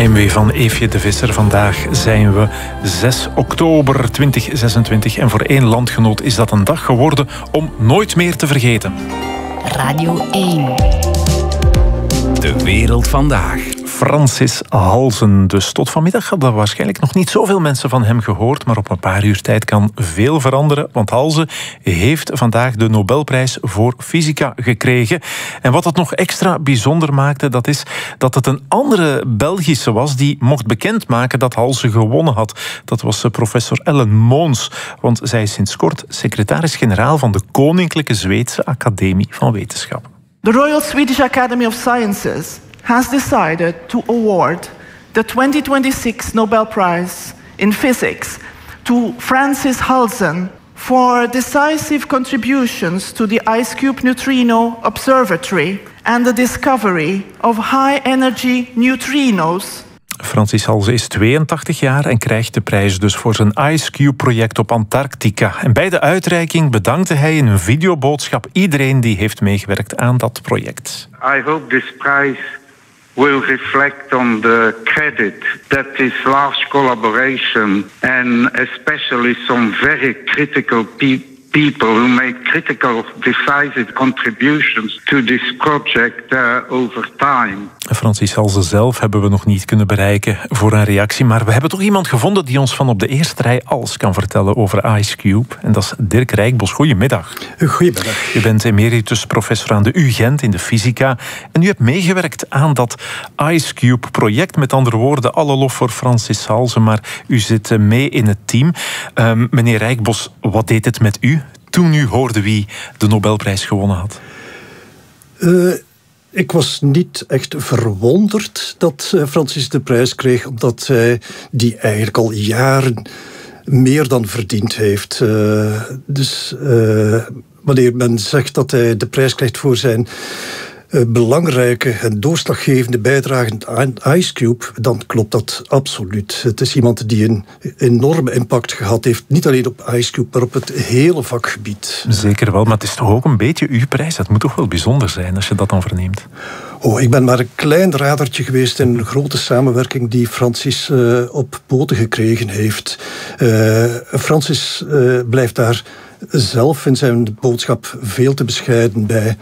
Heimwee van Eefje de Visser. Vandaag zijn we 6 oktober 2026 en voor één landgenoot is dat een dag geworden om nooit meer te vergeten. Radio 1. De wereld vandaag. Francis Halsen. Dus tot vanmiddag hadden waarschijnlijk nog niet zoveel mensen van hem gehoord, maar op een paar uur tijd kan veel veranderen, want Halsen heeft vandaag de Nobelprijs voor Fysica gekregen. En wat het nog extra bijzonder maakte, dat is dat het een andere Belgische was die mocht bekendmaken dat Halsen gewonnen had. Dat was professor Ellen Moons, want zij is sinds kort secretaris-generaal van de Koninklijke Zweedse Academie van Wetenschappen. The Royal Swedish Academy of Sciences has decided to award the 2026 Nobel Prize in Physics to Francis Halsen for decisive contributions to the IceCube Neutrino Observatory and the discovery of high-energy neutrinos. Francis Halsen is 82 jaar en krijgt de prijs dus voor zijn IceCube-project op Antarctica. En bij de uitreiking bedankte hij in een videoboodschap iedereen die heeft meegewerkt aan dat project. I hope this prize will reflect on the credit that this large collaboration and especially some very critical people who made critical, decisive contributions to this project over time. Francis Halsen zelf hebben we nog niet kunnen bereiken voor een reactie, maar we hebben toch iemand gevonden die ons van op de eerste rij alles kan vertellen over IceCube. En dat is Dirk Rijkbos. Goedemiddag. Goedemiddag. U bent emeritus professor aan de UGent in de fysica en u hebt meegewerkt aan dat IceCube-project. Met andere woorden, alle lof voor Francis Halsen, maar u zit mee in het team. Meneer Rijkbos, wat deed het met u toen u hoorde wie de Nobelprijs gewonnen had? Ik was niet echt verwonderd dat Francis de prijs kreeg, omdat hij die eigenlijk al jaren meer dan verdiend heeft. Wanneer men zegt dat hij de prijs krijgt voor zijn belangrijke en doorslaggevende bijdrage aan IceCube, dan klopt dat absoluut. Het is iemand die een enorme impact gehad heeft, niet alleen op IceCube, maar op het hele vakgebied. Zeker wel, maar het is toch ook een beetje uw prijs? Het moet toch wel bijzonder zijn als je dat dan verneemt? Ik ben maar een klein radertje geweest in een grote samenwerking die Francis op poten gekregen heeft. Francis blijft daar zelf in zijn boodschap veel te bescheiden bij.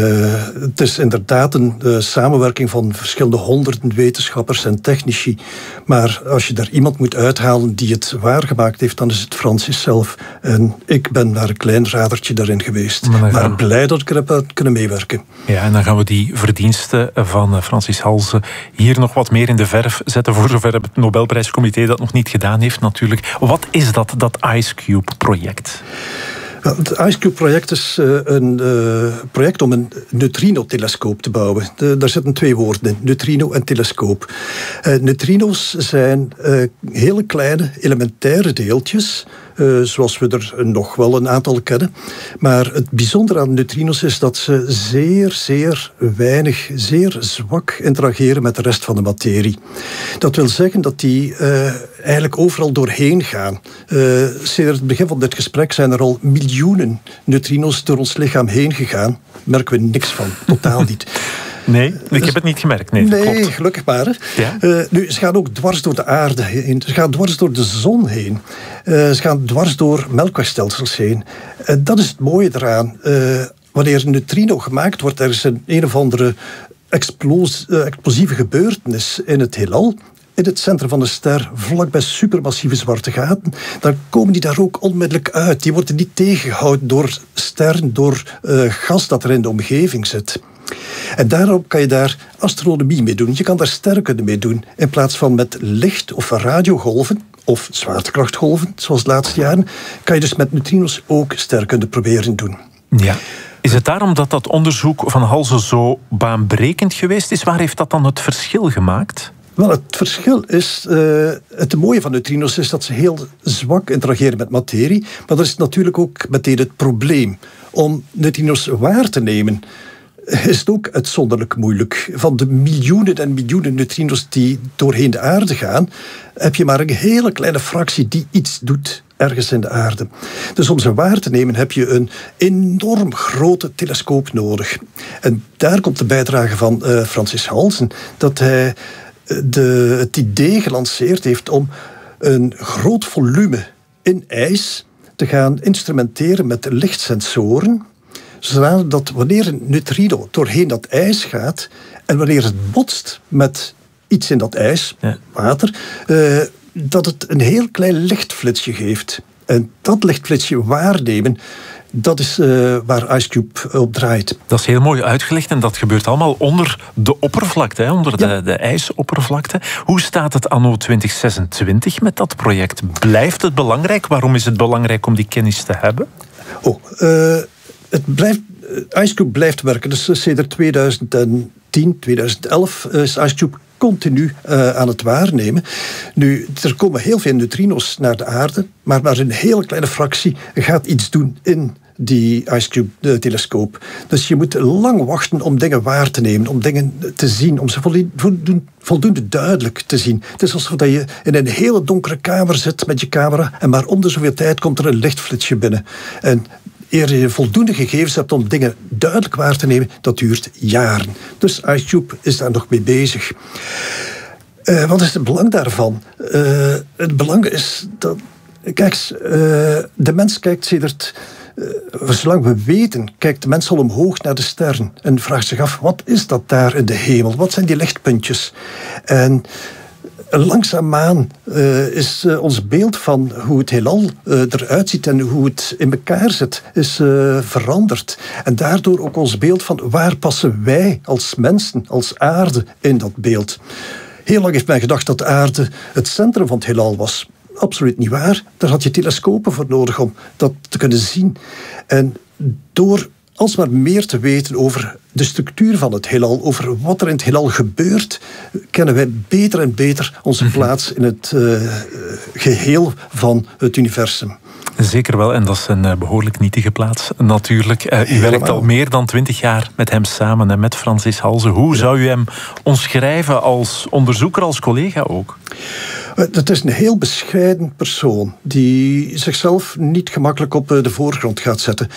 Het is inderdaad een samenwerking van verschillende honderden wetenschappers en technici. Maar als je daar iemand moet uithalen die het waargemaakt heeft, dan is het Francis zelf. En ik ben maar een klein radertje daarin geweest. Maar blij dat ik er heb kunnen meewerken. Ja, en dan gaan we die verdiensten van Francis Halsen hier nog wat meer in de verf zetten, voor zover het Nobelprijscomité dat nog niet gedaan heeft natuurlijk. Wat is dat IceCube-project? Het IceCube-project is een project om een neutrino-telescoop te bouwen. Daar zitten twee woorden in, neutrino en telescoop. Neutrino's zijn hele kleine elementaire deeltjes, zoals we er nog wel een aantal kennen. Maar het bijzondere aan neutrino's is dat ze zeer weinig, zeer zwak interageren met de rest van de materie. Dat wil zeggen dat die eigenlijk overal doorheen gaan. Sinds het begin van dit gesprek zijn er al miljoenen neutrino's door ons lichaam heen gegaan. Merken we niks van, totaal niet. Nee, ik heb het niet gemerkt. Nee, klopt. Gelukkig maar. Ja? Nu, ze gaan ook dwars door de aarde heen. Ze gaan dwars door de zon heen. Ze gaan dwars door melkwegstelsels heen. Dat is het mooie eraan. Wanneer een neutrino gemaakt wordt, er is een of andere explosieve gebeurtenis in het heelal, in het centrum van de ster, vlakbij supermassieve zwarte gaten, dan komen die daar ook onmiddellijk uit. Die worden niet tegengehouden door sterren, door gas dat er in de omgeving zit. En daarom kan je daar astronomie mee doen. Je kan daar sterrenkunde mee doen. In plaats van met licht of radiogolven of zwaartekrachtgolven, zoals de laatste jaren, kan je dus met neutrino's ook sterrenkunde proberen doen. Ja. Is het daarom dat dat onderzoek van Halsen zo baanbrekend geweest is? Waar heeft dat dan het verschil gemaakt? Wel, het verschil is, het mooie van neutrino's is dat ze heel zwak interageren met materie, maar dat is natuurlijk ook meteen het probleem. Om neutrino's waar te nemen is het ook uitzonderlijk moeilijk. Van de miljoenen en miljoenen neutrino's die doorheen de aarde gaan, heb je maar een hele kleine fractie die iets doet ergens in de aarde. Dus om ze waar te nemen heb je een enorm grote telescoop nodig. En daar komt de bijdrage van Francis Halsen, dat hij het idee gelanceerd heeft om een groot volume in ijs te gaan instrumenteren met lichtsensoren, zodat wanneer een neutrino doorheen dat ijs gaat en wanneer het botst met iets in dat ijs, water, dat het een heel klein lichtflitsje geeft. En dat lichtflitsje waarnemen, dat is waar IceCube op draait. Dat is heel mooi uitgelegd en dat gebeurt allemaal onder de oppervlakte, onder de ijsoppervlakte. Hoe staat het anno 2026 met dat project? Blijft het belangrijk? Waarom is het belangrijk om die kennis te hebben? IceCube blijft werken. Dus sinds 2010, 2011 is IceCube continu aan het waarnemen. Nu, er komen heel veel neutrino's naar de aarde, maar een hele kleine fractie gaat iets doen in die IceCube-telescoop. Dus je moet lang wachten om dingen waar te nemen, om dingen te zien, om ze voldoende duidelijk te zien. Het is alsof je in een hele donkere kamer zit met je camera en maar om de zoveel tijd komt er een lichtflitsje binnen. En eer je voldoende gegevens hebt om dingen duidelijk waar te nemen, dat duurt jaren. Dus IceCube is daar nog mee bezig. Wat is het belang daarvan? Het belang is dat, kijk, de mens kijkt sedert, zolang we weten, kijkt de mens al omhoog naar de sterren en vraagt zich af, wat is dat daar in de hemel? Wat zijn die lichtpuntjes? En langzaamaan is ons beeld van hoe het heelal eruit ziet en hoe het in elkaar zit, is veranderd. En daardoor ook ons beeld van waar passen wij als mensen, als aarde in dat beeld. Heel lang heeft men gedacht dat de aarde het centrum van het heelal was. Absoluut niet waar. Daar had je telescopen voor nodig om dat te kunnen zien. En door alsmaar meer te weten over de structuur van het heelal, over wat er in het heelal gebeurt, kennen wij beter en beter onze plaats in het geheel van het universum. Zeker wel, en dat is een behoorlijk nietige plaats natuurlijk. U werkt al meer dan 20 jaar met hem samen en met Francis Halse. Hoe zou u hem omschrijven als onderzoeker, als collega ook? Het is een heel bescheiden persoon die zichzelf niet gemakkelijk op de voorgrond gaat zetten.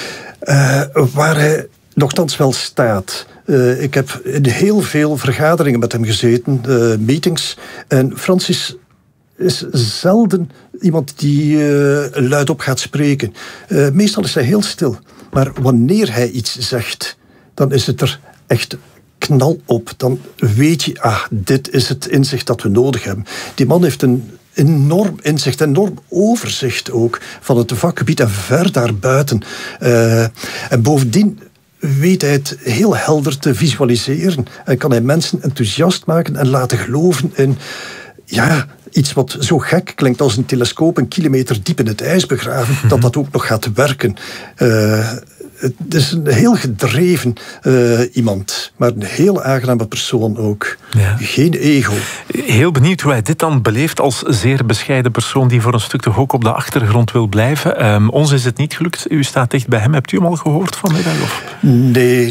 Waar hij nogthans wel staat. Ik heb in heel veel vergaderingen met hem gezeten, meetings. En Francis is zelden iemand die luidop gaat spreken. Meestal is hij heel stil. Maar wanneer hij iets zegt, dan is het er echt knal op. Dan weet je, dit is het inzicht dat we nodig hebben. Die man heeft een enorm inzicht, enorm overzicht ook van het vakgebied en ver daarbuiten. En bovendien weet hij het heel helder te visualiseren en kan hij mensen enthousiast maken en laten geloven in iets wat zo gek klinkt als een telescoop een kilometer diep in het ijs begraven, dat dat ook nog gaat werken. Het is een heel gedreven iemand, maar een heel aangename persoon ook. Ja. Geen ego. Heel benieuwd hoe hij dit dan beleeft als zeer bescheiden persoon die voor een stuk toch ook op de achtergrond wil blijven. Ons is het niet gelukt. U staat dicht bij hem. Hebt u hem al gehoord vanmiddag? Of? Nee.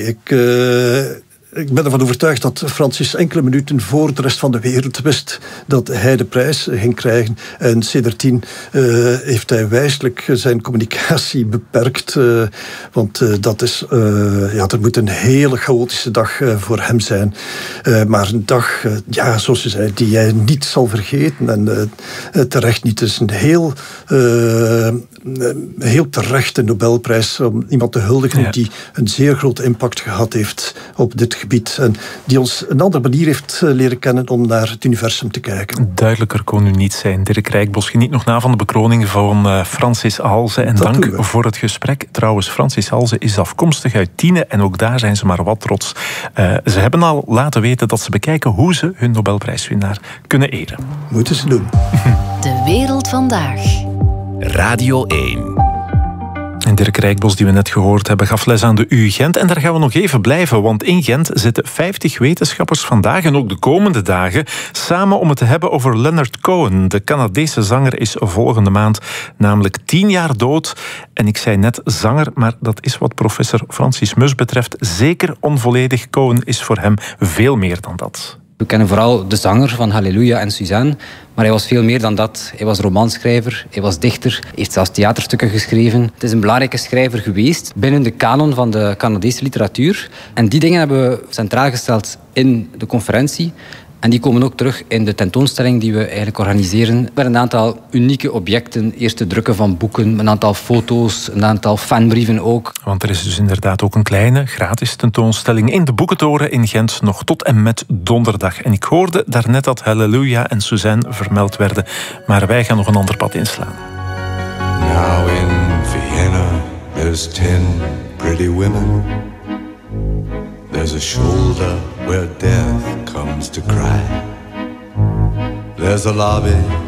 Ik ben ervan overtuigd dat Francis enkele minuten voor de rest van de wereld wist dat hij de prijs ging krijgen. En sedertdien heeft hij wijselijk zijn communicatie beperkt. Want dat is, er moet een hele chaotische dag voor hem zijn. Maar een dag, zoals je zei, die hij niet zal vergeten. En terecht niet. Het is een heel terechte Nobelprijs om iemand te huldigen die een zeer grote impact gehad heeft op dit gebied en die ons een andere manier heeft leren kennen om naar het universum te kijken. Duidelijker kon u niet zijn. Dirk Rijkbos geniet nog na van de bekroning van Francis Halse. En dank voor het gesprek. Trouwens, Francis Halse is afkomstig uit Tiene en ook daar zijn ze maar wat trots. Ze hebben al laten weten dat ze bekijken hoe ze hun Nobelprijswinnaar kunnen eren. Moeten ze doen. De wereld vandaag. Radio 1. En Dirk Rijkbos, die we net gehoord hebben, gaf les aan de UU Gent. En daar gaan we nog even blijven, want in Gent zitten 50 wetenschappers vandaag en ook de komende dagen samen om het te hebben over Leonard Cohen. De Canadese zanger is volgende maand namelijk 10 jaar dood. En ik zei net zanger, maar dat is wat professor Francis Mus betreft zeker onvolledig. Cohen is voor hem veel meer dan dat. We kennen vooral de zanger van Halleluja en Suzanne, maar hij was veel meer dan dat. Hij was romanschrijver, hij was dichter, hij heeft zelfs theaterstukken geschreven. Het is een belangrijke schrijver geweest binnen de kanon van de Canadese literatuur. En die dingen hebben we centraal gesteld in de conferentie. En die komen ook terug in de tentoonstelling die we eigenlijk organiseren. Er een aantal unieke objecten, eerste drukken van boeken, een aantal foto's, een aantal fanbrieven ook. Want er is dus inderdaad ook een kleine, gratis tentoonstelling in de Boekentoren in Gent, nog tot en met donderdag. En ik hoorde daarnet dat Halleluja en Suzanne vermeld werden, maar wij gaan nog een ander pad inslaan. Now in Vienna there's 10 pretty women. There's a shoulder where death comes to cry. There's a lobby